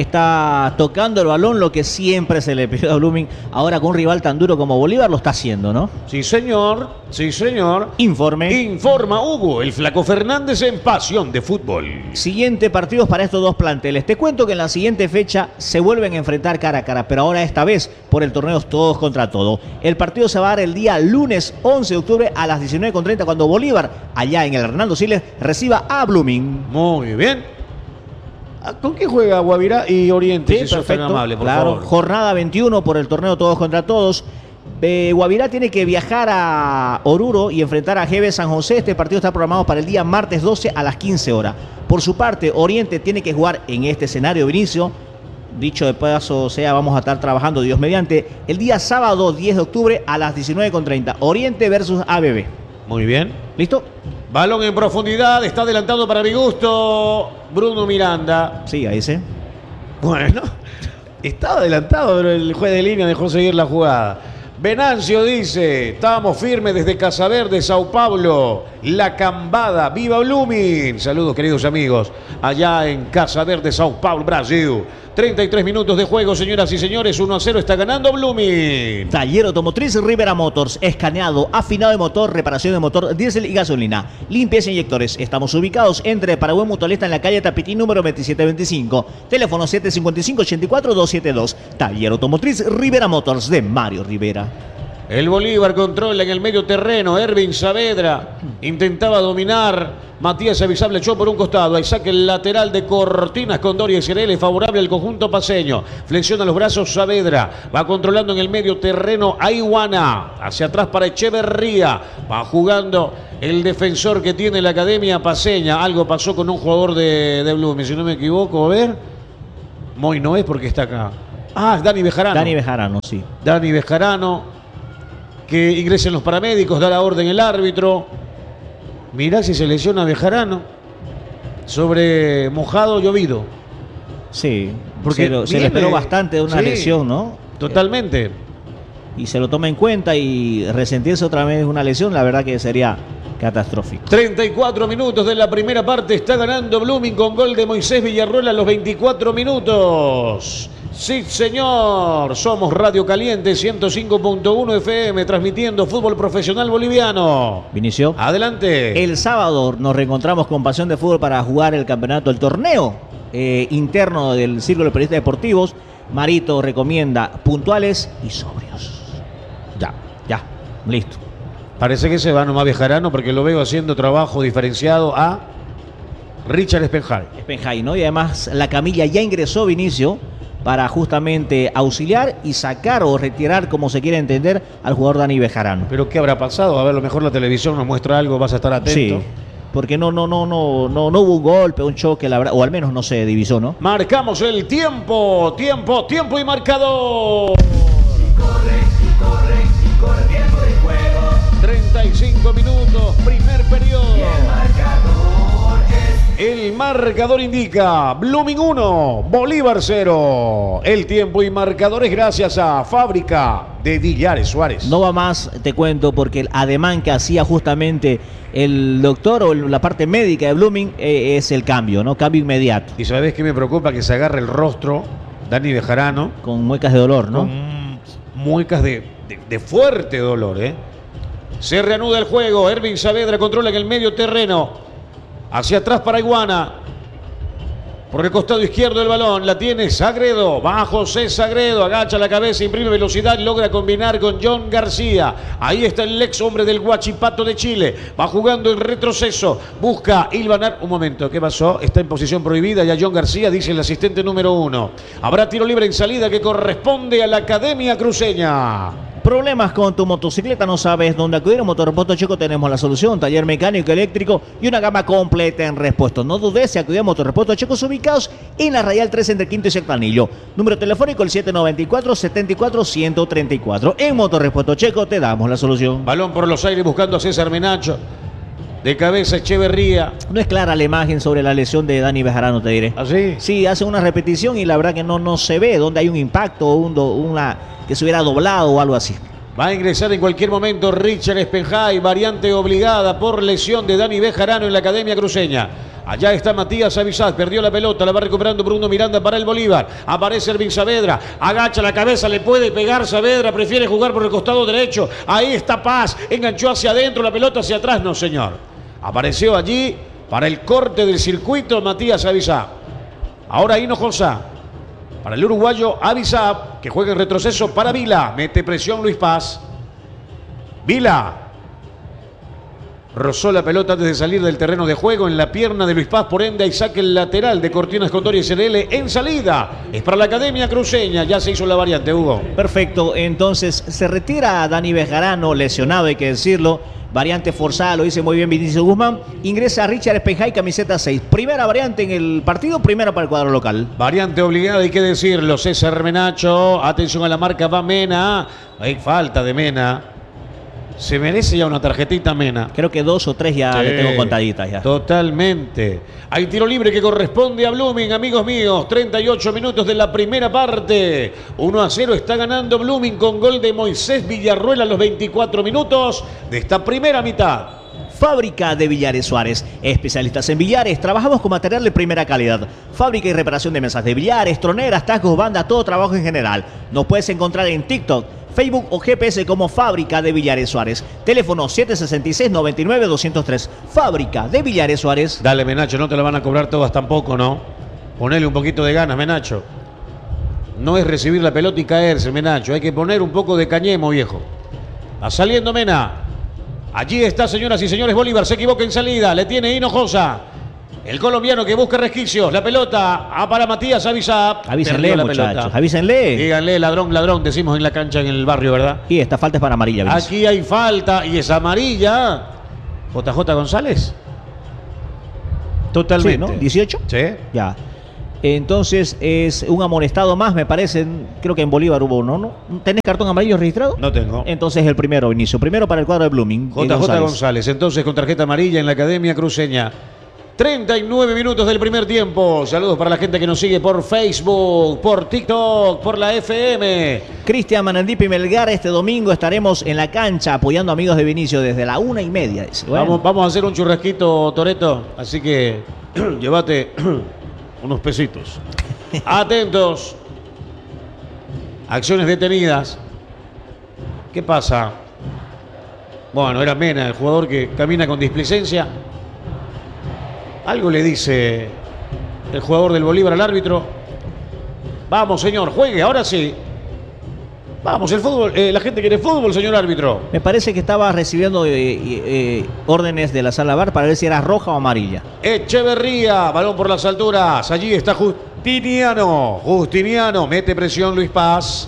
Speaker 2: Está tocando el balón, lo que siempre se le pidió a Blooming. Ahora con un rival tan duro como Bolívar lo está haciendo, ¿no?
Speaker 1: Sí, señor. Sí, señor.
Speaker 2: Informe.
Speaker 1: Informa Hugo, el Flaco Fernández en Pasión de Fútbol.
Speaker 2: Siguiente partidos para estos dos planteles. Te cuento que en la siguiente fecha se vuelven a enfrentar cara a cara, pero ahora esta vez por el torneo todos contra todo. El partido se va a dar el día lunes once de octubre a las diecinueve con treinta cuando Bolívar, allá en el Hernando Siles, reciba a Blooming.
Speaker 1: Muy bien. ¿Con qué juega Guavirá y Oriente?
Speaker 2: Sí,
Speaker 1: si sos tan
Speaker 2: perfecto.
Speaker 1: amable, por
Speaker 2: claro,
Speaker 1: favor.
Speaker 2: jornada veintiuno por el torneo todos contra todos. Eh, Guavirá tiene que viajar a Oruro y enfrentar a G B San José. Este partido está programado para el día martes doce a las quince horas. Por su parte, Oriente tiene que jugar en este escenario, Vinicio. Dicho de paso, o sea, vamos a estar trabajando, Dios mediante, el día sábado diez de octubre a las diecinueve con treinta. Oriente versus A B B.
Speaker 1: Muy bien.
Speaker 2: ¿Listo?
Speaker 1: Balón en profundidad, está adelantado para mi gusto Bruno Miranda.
Speaker 2: Sí, ahí sí.
Speaker 1: Bueno, estaba adelantado, pero el juez de línea dejó seguir la jugada. Venancio dice, estamos firmes desde Casaverde, Sao Paulo. La Cambada, viva Blooming. Saludos, queridos amigos, allá en Casaverde, Sao Paulo, Brasil. treinta y tres minutos de juego, señoras y señores. uno a cero está ganando Blooming.
Speaker 2: Taller Automotriz Rivera Motors. Escaneado, afinado de motor, reparación de motor, diésel y gasolina. Limpieza e inyectores. Estamos ubicados entre Paraguay Mutualista en la calle Tapitín número veintisiete veinticinco. Teléfono siete cinco cinco, ochenta y cuatro, doscientos setenta y dos. Taller Automotriz Rivera Motors de Mario Rivera.
Speaker 1: El Bolívar controla en el medio terreno. Ervin Saavedra intentaba dominar. Matías Avisab le echó por un costado. Ahí saque el lateral de Cortinas Condori y Cerele, favorable al conjunto paseño. Flexiona los brazos Saavedra. Va controlando en el medio terreno Aiguana. Hacia atrás para Echeverría. Va jugando el defensor que tiene la academia paseña. Algo pasó con un jugador de, de Blooming, si no me equivoco. A ver. Moy no es porque está acá. Ah, es Dani Bejarano.
Speaker 2: Dani Bejarano, sí.
Speaker 1: Dani Bejarano. Que ingresen los paramédicos, da la orden el árbitro. Mirá si se lesiona Bejarano sobre mojado llovido.
Speaker 2: Sí,
Speaker 1: Porque
Speaker 2: se, lo, se
Speaker 1: viene,
Speaker 2: le esperó bastante de una
Speaker 1: sí,
Speaker 2: lesión, ¿no?
Speaker 1: Totalmente.
Speaker 2: Y se lo toma en cuenta y resentirse otra vez una lesión, la verdad que sería catastrófico.
Speaker 1: treinta y cuatro minutos de la primera parte. Está ganando Blooming con gol de Moisés Villarroel a los veinticuatro minutos. Sí, señor. Somos Radio Caliente ciento cinco punto uno F M, transmitiendo fútbol profesional boliviano.
Speaker 2: Vinicio.
Speaker 1: Adelante.
Speaker 2: El sábado nos reencontramos con Pasión de Fútbol para jugar el campeonato, el torneo eh, interno del Círculo de Periodistas Deportivos. Marito recomienda puntuales y sobrios.
Speaker 1: Ya.
Speaker 2: Ya, listo.
Speaker 1: Parece que se va nomás Bejarano porque lo veo haciendo trabajo diferenciado a Richard Espenjay.
Speaker 2: Espenjay, ¿no? Y además la camilla ya ingresó, Vinicio, para justamente auxiliar y sacar o retirar, como se quiere entender, al jugador Dani Bejarano.
Speaker 1: ¿Pero qué habrá pasado? A ver, a lo mejor la televisión nos muestra algo, vas a estar atento.
Speaker 2: Sí, porque no, no, no, no, no, no hubo un golpe, un choque, la verdad, o al menos no se divisó, ¿no?
Speaker 1: Marcamos el tiempo, tiempo, tiempo y marcador.
Speaker 3: Corre, corre, corre, tiempo de juego.
Speaker 1: treinta y cinco minutos, primer periodo.
Speaker 3: Y el marcador es
Speaker 1: El marcador indica Blooming uno, Bolívar cero. El tiempo y marcador es gracias a Fábrica de Villares Suárez.
Speaker 2: No va más, te cuento, porque el ademán que hacía justamente el doctor o la parte médica de Blooming eh, es el cambio, ¿no? Cambio inmediato,
Speaker 1: Y sabes qué me preocupa, que se agarre el rostro Dani Bejarano
Speaker 2: con muecas de dolor, ¿no?
Speaker 1: con muecas de, de, de fuerte dolor, ¿eh? Se reanuda el juego. Ervin Saavedra controla en el medio terreno. Hacia atrás para Iguana. Por el costado izquierdo del balón. La tiene Sagredo. Va José Sagredo. Agacha la cabeza, imprime velocidad. Logra combinar con John García. Ahí está el ex hombre del Huachipato de Chile. Va jugando en retroceso. Busca Ilvanar. Un momento, ¿qué pasó? Está en posición prohibida ya John García, dice el asistente número uno. Habrá tiro libre en salida que corresponde a la Academia Cruceña.
Speaker 2: Problemas con tu motocicleta, no sabes dónde acudir. En Motorrepuesto Checo tenemos la solución. Taller mecánico, eléctrico y una gama completa en repuestos. No dudes en acudir a Motorrepuesto Checo, ubicados en la Radial tres entre Quinto y Sexto Anillo. Número telefónico el siete nueve cuatro, siete cuatro, uno cero tres cuatro. En Motorrepuesto Checo te damos la solución.
Speaker 1: Balón por los aires buscando a César Menacho. De cabeza Echeverría.
Speaker 2: No es clara la imagen sobre la lesión de Dani Bejarano, te diré.
Speaker 1: ¿Así?
Speaker 2: Sí, hace una repetición y la verdad que no, no se ve dónde hay un impacto o un do- una que se hubiera doblado o algo así.
Speaker 1: Va a ingresar en cualquier momento Richard Espenjay, variante obligada por lesión de Dani Bejarano en la Academia Cruceña. Allá está Matías Avisad, perdió la pelota, la va recuperando Bruno Miranda para el Bolívar. Aparece Ervin Saavedra, agacha la cabeza, le puede pegar Saavedra, prefiere jugar por el costado derecho. Ahí está Paz, enganchó hacia adentro, la pelota hacia atrás, no señor. Apareció allí para el corte del circuito Matías Avisad. Ahora Hinojosa. Para el uruguayo Avisab, que juega en retroceso para Vila. Mete presión Luis Paz. Vila. Rozó la pelota antes de salir del terreno de juego en la pierna de Luis Paz. Por ende, ahí saque el lateral de Cortinas Condori y S L L en salida. Es para la Academia Cruceña. Ya se hizo la variante, Hugo.
Speaker 2: Perfecto, entonces se retira a Dani Bejarano, lesionado, hay que decirlo. Variante forzada, lo dice muy bien Vinicio Guzmán. Ingresa Richard Espenjay, camiseta seis. Primera variante en el partido, primera para el cuadro local.
Speaker 1: Variante obligada, hay que decirlo. César Menacho. Atención a la marca, va Mena. Hay falta de Mena. Se merece ya una tarjetita Mena.
Speaker 2: Creo que dos o tres ya
Speaker 1: Sí,
Speaker 2: le tengo contaditas ya.
Speaker 1: Totalmente. Hay tiro libre que corresponde a Blooming, amigos míos. treinta y ocho minutos de la primera parte. uno a cero está ganando Blooming con gol de Moisés Villarroel a los veinticuatro minutos de esta primera mitad.
Speaker 2: Fábrica de Villares Suárez. Especialistas en billares. Trabajamos con material de primera calidad. Fábrica y reparación de mesas de billares, troneras, tacos, bandas, todo trabajo en general. Nos puedes encontrar en TikTok, Facebook o G P S como Fábrica de Villares Suárez. Teléfono siete seis seis, nueve nueve, dos cero tres. Fábrica de Villares Suárez.
Speaker 1: Dale, Menacho, no te la van a cobrar todas tampoco, ¿no? Ponele un poquito de ganas, Menacho. No es recibir la pelota y caerse, Menacho. Hay que poner un poco de cañemo, viejo. Va saliendo Mena. Allí está, señoras y señores, Bolívar. Se equivoca en salida. Le tiene Hinojosa. El colombiano que busca resquicios. La pelota a para Matías Avisa.
Speaker 2: Avísenle,
Speaker 1: la
Speaker 2: muchachos.
Speaker 1: pelota.
Speaker 2: Avísenle.
Speaker 1: Díganle, ladrón, ladrón. Decimos en la cancha, en el barrio, ¿verdad?
Speaker 2: Y esta falta es para amarilla. Vinicius.
Speaker 1: Aquí hay falta y es amarilla. J J González. Totalmente.
Speaker 2: Sí, ¿no? ¿dieciocho?
Speaker 1: Sí.
Speaker 2: Ya. Entonces es un amonestado más, me parece. Creo que en Bolívar hubo uno, ¿no? ¿Tenés cartón amarillo registrado?
Speaker 1: No tengo.
Speaker 2: Entonces el primero, Vinicio. Primero para el cuadro de Blooming.
Speaker 1: J J González. González. Entonces con tarjeta amarilla en la Academia Cruceña. treinta y nueve minutos del primer tiempo. Saludos para la gente que nos sigue por Facebook, por TikTok, por la F M.
Speaker 2: Cristian Manandipi Melgar, este domingo estaremos en la cancha apoyando a amigos de Vinicio desde la una y media. Dice. Bueno.
Speaker 1: Vamos, vamos a hacer un churrasquito, Toreto. Así que llévate unos pesitos. Atentos. Acciones detenidas. ¿Qué pasa? Bueno, era Mena, el jugador que camina con displicencia. Algo le dice el jugador del Bolívar al árbitro. Vamos, señor, juegue, ahora sí. Vamos, el fútbol, eh, la gente quiere fútbol, señor árbitro.
Speaker 2: Me parece que estaba recibiendo eh, eh, órdenes de la sala V A R para ver si era roja o amarilla.
Speaker 1: Echeverría, balón por las alturas. Allí está Justiniano. Justiniano, mete presión Luis Paz.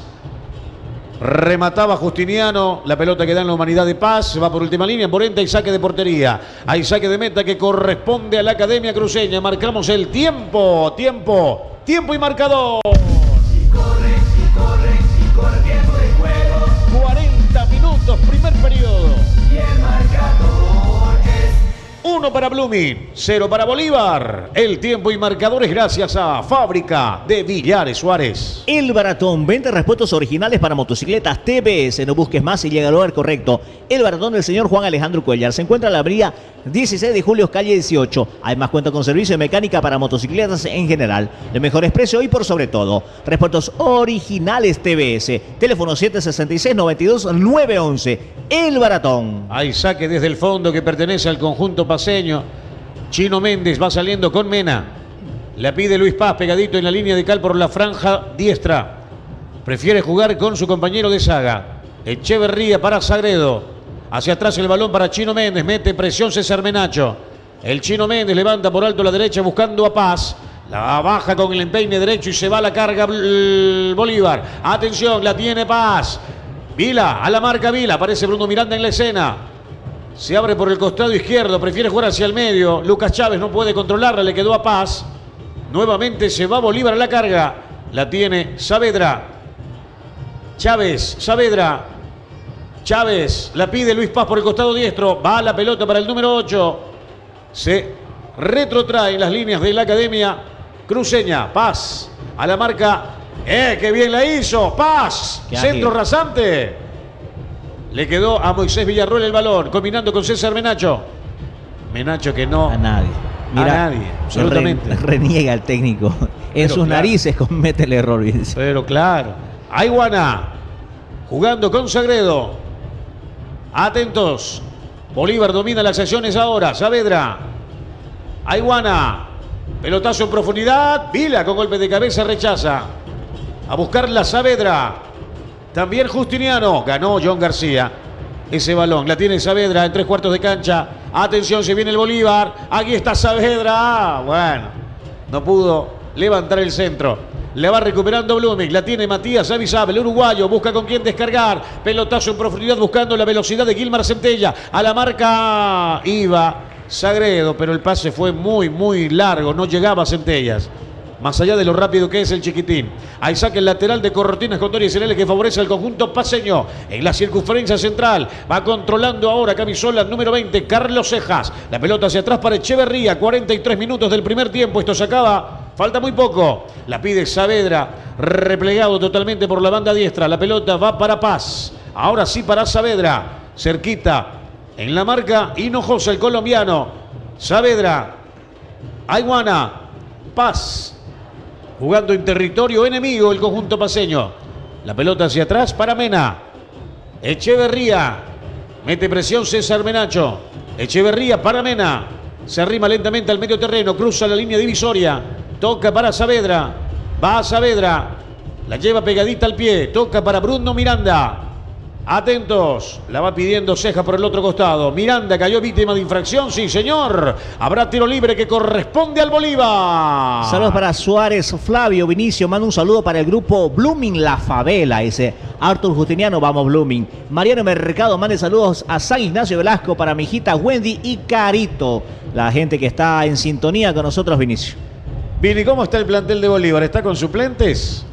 Speaker 1: Remataba Justiniano, la pelota que da en la Humanidad de Paz, va por última línea, Morenta y saque de portería. Hay saque de meta que corresponde a la Academia Cruceña. Marcamos el tiempo, tiempo, tiempo y marcador.
Speaker 3: Y corre, y corre, y corre tiempo de juego.
Speaker 1: cuarenta minutos, primer periodo.
Speaker 3: Y el marcador es
Speaker 1: uno para Blooming, cero para Bolívar. El tiempo y marcadores gracias a Fábrica de Villares Suárez.
Speaker 2: El Baratón, vende repuestos originales para motocicletas T B S. No busques más y llega al lugar correcto. El Baratón del señor Juan Alejandro Cuellar se encuentra en la avenida dieciséis de julio, calle dieciocho. Además cuenta con servicio de mecánica para motocicletas en general. De mejores precios y por sobre todo, repuestos originales T B S. Teléfono siete sesenta y seis, noventa y dos, nueve once. El Baratón.
Speaker 1: Hay saque desde el fondo que pertenece al conjunto paseño. Chino Méndez va saliendo con Mena. La pide Luis Paz pegadito en la línea de cal por la franja diestra. Prefiere jugar con su compañero de saga. Echeverría para Sagredo. Hacia atrás el balón para Chino Méndez. Mete presión César Menacho. El Chino Méndez levanta por alto la derecha buscando a Paz. La baja con el empeine derecho y se va a la carga Bolívar. Atención, la tiene Paz. Vila, a la marca Vila. Aparece Bruno Miranda en la escena. Se abre por el costado izquierdo. Prefiere jugar hacia el medio. Lucas Chávez no puede controlarla. Le quedó a Paz. Nuevamente se va Bolívar a la carga. La tiene Saavedra. Chávez, Saavedra. Chávez, la pide Luis Paz por el costado diestro. Va la pelota para el número ocho. Se retrotrae en las líneas de la Academia Cruceña. Paz, a la marca. ¡Eh, qué bien la hizo! Paz,
Speaker 2: qué
Speaker 1: centro
Speaker 2: ágil.
Speaker 1: rasante. Le quedó a Moisés Villarroel el balón, combinando con César Menacho. Menacho que no...
Speaker 2: A nadie. Mira,
Speaker 1: a nadie, absolutamente.
Speaker 2: Re, reniega el técnico. En
Speaker 1: Pero
Speaker 2: sus
Speaker 1: claro.
Speaker 2: narices comete el error. Dice.
Speaker 1: Pero claro. Aiguana, jugando con Sagredo. Atentos. Bolívar domina las acciones ahora. Saavedra. Aiguana. Pelotazo en profundidad. Vila con golpe de cabeza rechaza. A buscarla Saavedra. También Justiniano. Ganó John García. Ese balón. La tiene Saavedra en tres cuartos de cancha. Atención, se viene el Bolívar. Aquí está Saavedra. Ah, bueno. No pudo levantar el centro. Le va recuperando Blooming. La tiene Matías Avisab, el uruguayo. Busca con quién descargar. Pelotazo en profundidad buscando la velocidad de Gilmar Centella. A la marca iba Sagredo, pero el pase fue muy, muy largo. No llegaba a Centellas. Más allá de lo rápido que es el chiquitín. Hay saque el lateral de Cortinas con Tori Celele que favorece al conjunto paseño. En la circunferencia central. Va controlando ahora camisola número veinte, Carlos Cejas. La pelota hacia atrás para Echeverría. cuarenta y tres minutos del primer tiempo. Esto se acaba. Falta muy poco. La pide Saavedra. Replegado totalmente por la banda diestra. La pelota va para Paz. Ahora sí para Saavedra. Cerquita. En la marca Hinojosa, el colombiano. Saavedra. Aiguana. Paz. Jugando en territorio enemigo el conjunto paseño. La pelota hacia atrás para Mena. Echeverría. Mete presión César Menacho. Echeverría para Mena. Se arrima lentamente al medio terreno. Cruza la línea divisoria. Toca para Saavedra. Va a Saavedra. La lleva pegadita al pie. Toca para Bruno Miranda. Atentos, la va pidiendo Cejas por el otro costado. Miranda cayó víctima de infracción, sí señor. Habrá tiro libre que corresponde al Bolívar.
Speaker 2: Saludos para Suárez, Flavio, Vinicio. Manda un saludo para el grupo Blooming La Favela, dice Artur Justiniano, vamos Blooming. Mariano Mercado, mande saludos a San Ignacio Velasco para mi hijita Wendy y Carito. La gente que está en sintonía con nosotros, Vinicio.
Speaker 1: Vini, ¿cómo está el plantel de Bolívar? ¿Está con suplentes?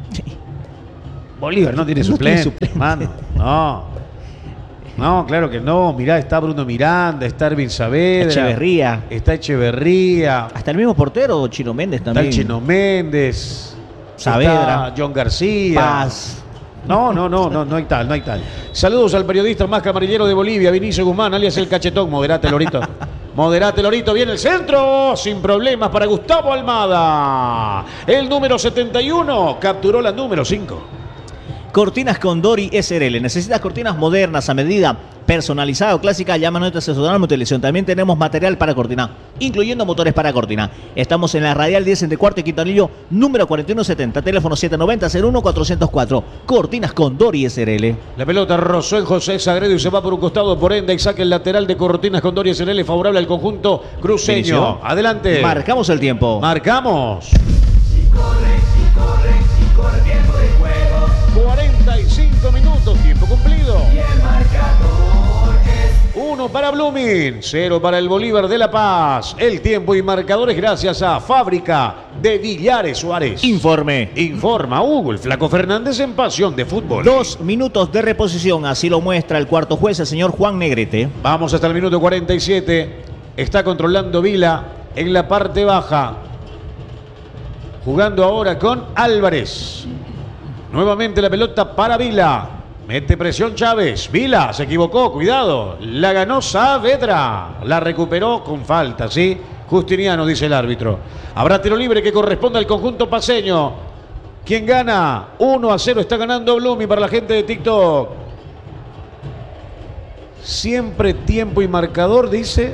Speaker 1: Bolívar no tiene
Speaker 2: No
Speaker 1: suplente,
Speaker 2: tiene suplente.
Speaker 1: hermano. No. No, claro que no. Mirá, está Bruno Miranda, está Ervin Saavedra.
Speaker 2: Echeverría.
Speaker 1: Está Echeverría.
Speaker 2: Hasta el mismo portero, Chino Méndez
Speaker 1: Está
Speaker 2: también.
Speaker 1: el Chino Méndez.
Speaker 2: Saavedra.
Speaker 1: Está John García.
Speaker 2: Paz.
Speaker 1: No, no, no, no, no hay tal, no hay tal. Saludos al periodista más camarillero de Bolivia, Vinicio Guzmán, alias El Cachetón. Moderate, Lorito. Moderate, Lorito. Viene el centro. Sin problemas para Gustavo Almada. El número setenta y uno capturó la número cinco.
Speaker 2: Cortinas Condori S R L. ¿Necesitas cortinas modernas a medida, personalizada o clásica? Llama a nuestra asesoría de utilización. También tenemos material para cortina, incluyendo motores para cortina. Estamos en la Radial diez entre Cuarto y Quinto Anillo, número cuarenta y uno setenta. Teléfono siete noventa cero uno cuatrocientos cuatro. Cortinas Condori S R L.
Speaker 1: La pelota rozó en José Sagredo y se va por un costado por Enda y saca el lateral de Cortinas Condori S R L favorable al conjunto cruceño.
Speaker 2: Vinicio.
Speaker 1: Adelante.
Speaker 2: Marcamos el tiempo.
Speaker 1: Marcamos.
Speaker 3: Y corre, y corre, y corre tiempo de juego.
Speaker 1: cuarenta y cinco minutos, tiempo cumplido.
Speaker 3: Y el marcador es
Speaker 1: Uno para Blooming, cero para el Bolívar de La Paz. El tiempo y marcadores gracias a Fábrica de Villares Suárez.
Speaker 2: Informe.
Speaker 1: Informa Hugo, el Flaco Fernández en Pasión de Fútbol.
Speaker 2: Dos minutos de reposición, así lo muestra el cuarto juez, el señor Juan Negrete.
Speaker 1: Vamos hasta el minuto cuarenta y siete. Está controlando Vila en la parte baja. Jugando ahora con Álvarez. Nuevamente la pelota para Vila. Mete presión Chávez. Vila se equivocó, cuidado. La ganó Saavedra. La recuperó con falta, ¿sí? Justiniano, dice el árbitro. Habrá tiro libre que corresponde al conjunto paceño. ¿Quién gana? uno a cero está ganando Blooming para la gente de TikTok. Siempre tiempo y marcador, dice.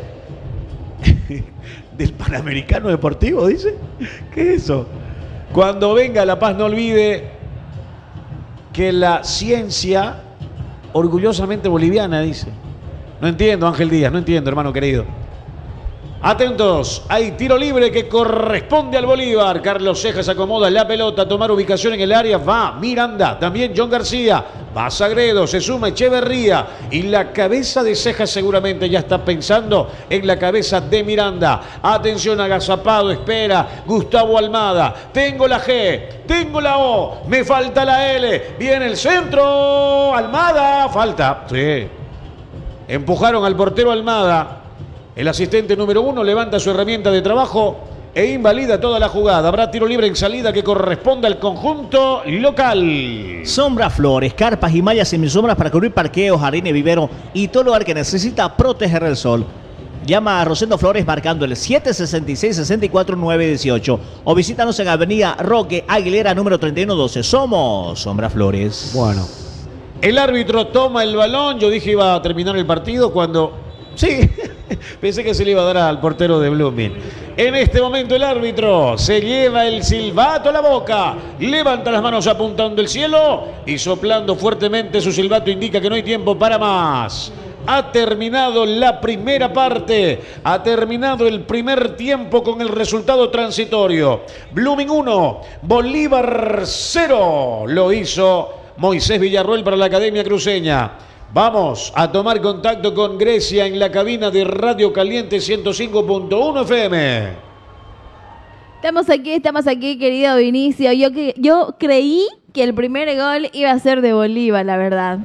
Speaker 1: Del Panamericano Deportivo, dice. ¿Qué es eso? Cuando venga La Paz, no olvide que la ciencia orgullosamente boliviana, dice. No entiendo, Ángel Díaz, no entiendo, hermano querido. Atentos, hay tiro libre que corresponde al Bolívar. Carlos Cejas acomoda la pelota a tomar ubicación en el área. Va Miranda, también John García. Va Sagredo, se suma Echeverría. Y la cabeza de Cejas seguramente ya está pensando en la cabeza de Miranda. Atención, agazapado, espera Gustavo Almada. Tengo la G, tengo la O, me falta la L. Viene el centro. Almada, falta. Sí. Empujaron al portero Almada. El asistente número uno levanta su herramienta de trabajo e invalida toda la jugada. Habrá tiro libre en salida que corresponde al conjunto local.
Speaker 2: Sombra Flores, carpas y mallas semisombras para cubrir parqueos, jardines, vivero y todo lugar que necesita proteger el sol. Llama a Rosendo Flores marcando el siete sesenta y seis, sesenta y cuatro, nueve dieciocho o visítanos en Avenida Roque Aguilera número treinta y uno doce. Somos Sombra Flores.
Speaker 1: Bueno. El árbitro toma el balón. Yo dije iba a terminar el partido cuando... Sí, pensé que se le iba a dar al portero de Blooming. En este momento el árbitro se lleva el silbato a la boca, levanta las manos apuntando el cielo y soplando fuertemente su silbato indica que no hay tiempo para más. Ha terminado la primera parte, ha terminado el primer tiempo con el resultado transitorio. Blooming uno, Bolívar cero. Lo hizo Moisés Villarroel para la Academia Cruceña. Vamos a tomar contacto con Grecia en la cabina de Radio Caliente ciento cinco punto uno F M.
Speaker 4: Estamos aquí, estamos aquí, querido Vinicio. Yo, que, yo creí que el primer gol iba a ser de Bolívar, la verdad.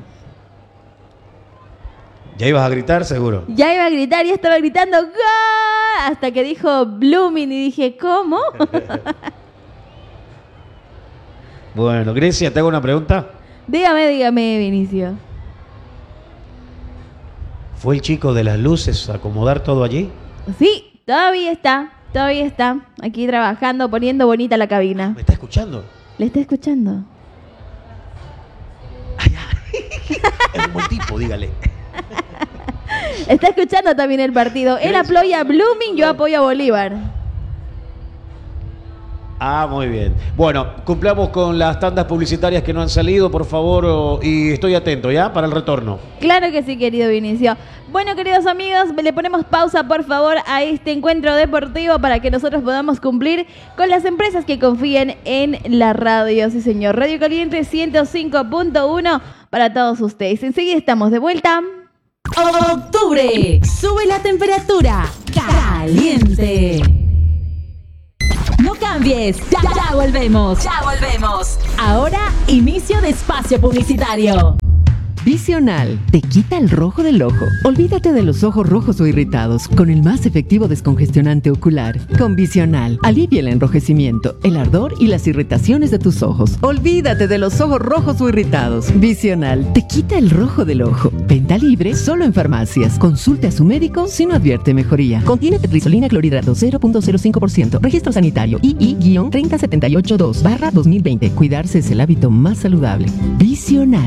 Speaker 1: ¿Ya ibas a gritar, seguro?
Speaker 4: Ya iba a gritar, ya estaba gritando ¡gol! Hasta que dijo Blooming y dije, ¿cómo?
Speaker 1: Bueno, Grecia, te hago una pregunta.
Speaker 4: dígame, dígame, Vinicio.
Speaker 1: ¿Fue el chico de las luces a acomodar todo allí?
Speaker 4: Sí, todavía está, todavía está. Aquí trabajando, poniendo bonita la cabina.
Speaker 1: ¿Me está escuchando?
Speaker 4: ¿Le está escuchando?
Speaker 1: Es un buen tipo, dígale.
Speaker 4: Está escuchando también el partido. Él apoya a Blooming, yo apoyo a Bolívar.
Speaker 1: Ah, muy bien. Bueno, cumplamos con las tandas publicitarias que no han salido, por favor, o- y estoy atento, ¿ya? Para el retorno.
Speaker 4: Claro que sí, querido Vinicio. Bueno, queridos amigos, le ponemos pausa, por favor, a este encuentro deportivo para que nosotros podamos cumplir con las empresas que confíen en la radio. Sí, señor. Radio Caliente ciento cinco punto uno para todos ustedes. Enseguida estamos de vuelta.
Speaker 5: Octubre, sube la temperatura. Caliente. No cambies, ya, ya volvemos. Ya volvemos. Ahora, inicio de espacio publicitario.
Speaker 6: Visional te quita el rojo del ojo. Olvídate de los ojos rojos o irritados con el más efectivo descongestionante ocular. Con Visional, alivia el enrojecimiento, el ardor y las irritaciones de tus ojos. Olvídate de los ojos rojos o irritados. Visional te quita el rojo del ojo. Venta libre solo en farmacias. Consulte a su médico si no advierte mejoría. Contiene tetrazolinina clorhidrato cero punto cero cinco por ciento. Registro sanitario I I tres cero siete ocho dos barra dos mil veinte. Cuidarse es el hábito más saludable. Visional.